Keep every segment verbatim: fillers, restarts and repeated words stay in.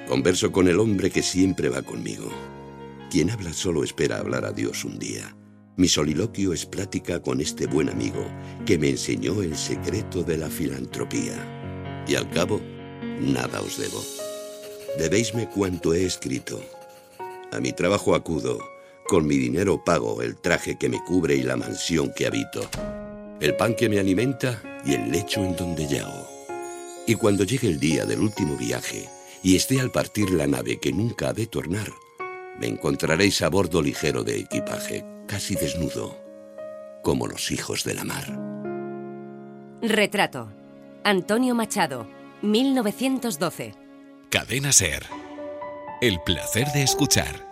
Converso con el hombre que siempre va conmigo. Quien habla solo espera hablar a Dios un día. Mi soliloquio es plática con este buen amigo que me enseñó el secreto de la filantropía. Y al cabo, nada os debo. Debéisme cuanto he escrito. A mi trabajo acudo, con mi dinero pago el traje que me cubre y la mansión que habito, el pan que me alimenta y el lecho en donde yago. Y cuando llegue el día del último viaje y esté al partir la nave que nunca ha de tornar, me encontraréis a bordo ligero de equipaje, casi desnudo, como los hijos de la mar. Retrato. Antonio Machado, mil novecientos doce. Cadena SER. El placer de escuchar.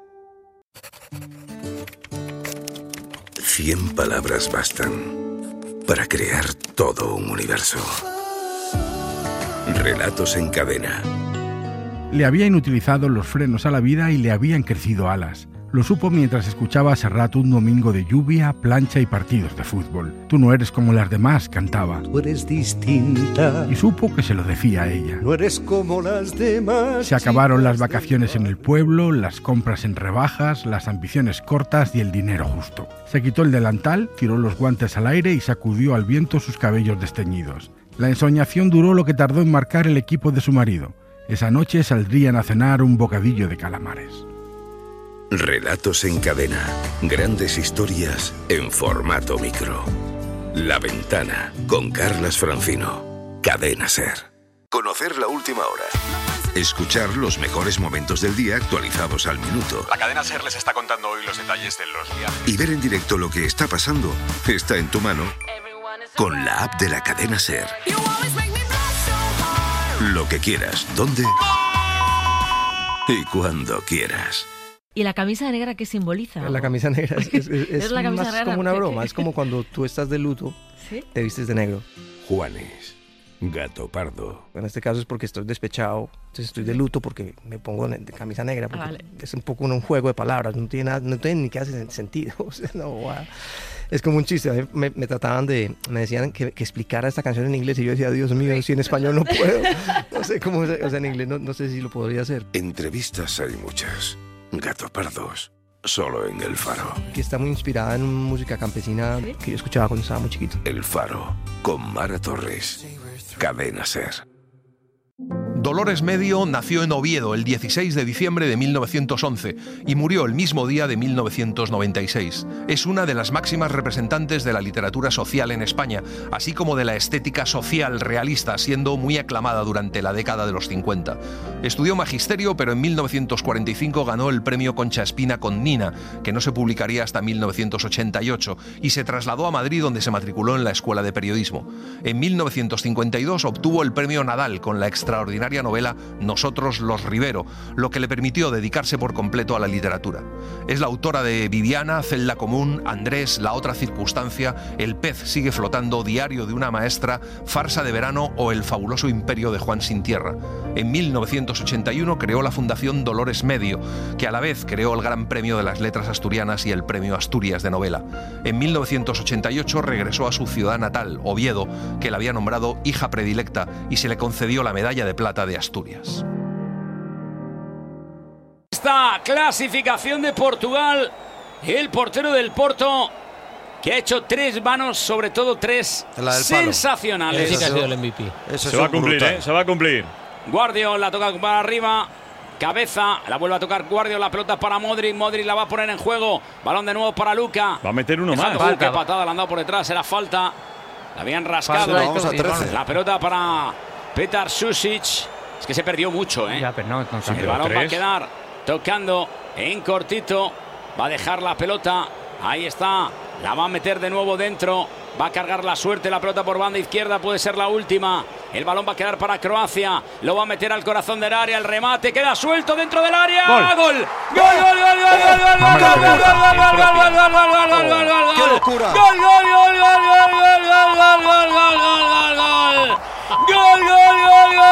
Cien palabras bastan para crear todo un universo. Relatos en cadena. Le habían utilizado los frenos a la vida y le habían crecido alas. Lo supo mientras escuchaba a Serrat un domingo de lluvia, plancha y partidos de fútbol. Tú no eres como las demás, cantaba. Tú eres distinta. Y supo que se lo decía a ella. No eres como las demás. Se acabaron las vacaciones en el pueblo, las compras en rebajas, las ambiciones cortas y el dinero justo. Se quitó el delantal, tiró los guantes al aire y sacudió al viento sus cabellos desteñidos. La ensoñación duró lo que tardó en marcar el equipo de su marido. Esa noche saldrían a cenar un bocadillo de calamares. Relatos en cadena. Grandes historias en formato micro. La Ventana, con Carlas Francino. Cadena SER. Conocer la última hora. Escuchar los mejores momentos del día actualizados al minuto. La Cadena SER les está contando hoy los detalles de los viajes. Y ver en directo lo que está pasando está en tu mano con la app de la Cadena SER. Lo que quieras, dónde y cuando quieras. ¿Y la camisa negra qué simboliza? La camisa negra es, es, es, es la camisa más negra? como una broma. Es como cuando tú estás de luto, ¿sí? Te vistes de negro. Juanes, gato pardo. En este caso es porque estoy despechado, entonces estoy de luto porque me pongo de camisa negra. Porque ah, vale. Es un poco un juego de palabras, no tiene, nada, no tiene ni que hacer sentido. O sea, no, wow. Es como un chiste. A mí me, me trataban de, me decían que, que explicara esta canción en inglés y yo decía, Dios mío, si en español no puedo. No sé cómo, o sea, en inglés no, no sé si lo podría hacer. Entrevistas hay muchas. Gato pardos, solo en El Faro. Que está muy inspirada en música campesina, ¿sí? Que yo escuchaba cuando estaba muy chiquito. El Faro, con Mara Torres. Cadena SER. Dolores Medio nació en Oviedo el dieciséis de diciembre de mil novecientos once y murió el mismo día de mil novecientos noventa y seis. Es una de las máximas representantes de la literatura social en España, así como de la estética social realista, siendo muy aclamada durante la década de los cincuenta. Estudió magisterio, pero en mil novecientos cuarenta y cinco ganó el premio Concha Espina con Nina, que no se publicaría hasta mil novecientos ochenta y ocho, y se trasladó a Madrid, donde se matriculó en la Escuela de Periodismo. En mil novecientos cincuenta y dos obtuvo el premio Nadal con la extraordinaria novela Nosotros los Rivero, lo que le permitió dedicarse por completo a la literatura. Es la autora de Viviana, Celda Común, Andrés, La otra circunstancia, El pez sigue flotando, Diario de una maestra, Farsa de verano o El fabuloso imperio de Juan sin tierra. En mil novecientos ochenta y uno creó la Fundación Dolores Medio, que a la vez creó el Gran Premio de las Letras Asturianas y el Premio Asturias de Novela. En mil novecientos ochenta y ocho regresó a su ciudad natal, Oviedo, que la había nombrado hija predilecta, y se le concedió la medalla de plata de Asturias. Esta clasificación de Portugal, el portero del Porto, que ha hecho tres manos, sobre todo tres sensacionales. Ese sí que ha sido el M V P. Eso se va a cumplir, ¿eh? Se va a cumplir. Guardio la toca para arriba, cabeza, la vuelve a tocar Guardio, la pelota para Modric, Modric la va a poner en juego, balón de nuevo para Luka. Va a meter uno más. Uh, qué patada le han dado por detrás, era falta. La habían rascado. Vamos a trece. La pelota para Petar Susic. Es que se perdió mucho, ¿eh? Ya, pero no, no, sí, el balón tres. Va a quedar tocando en cortito. Va a dejar la pelota. Ahí está. La va a meter de nuevo dentro. Va a cargar la suerte. La pelota por banda izquierda. Puede ser la última. El balón va a quedar para Croacia. Lo va a meter al corazón del área. El remate queda suelto dentro del área. ¡Gol! ¡Gol! ¡Gol! ¡Gol! ¡Gol! ¡Gol! ¡Gol! ¡Gol! ¡Gol! ¡Gol! ¡Qué locura! ¡Gol! ¡Gol! ¡Gol! ¡Gol! ¡Gol! ¡Gol! ¡Gol! ¡Gol! ¡Gol! ¡Gol! ¡Gol! ¡Gol! ¡Gol!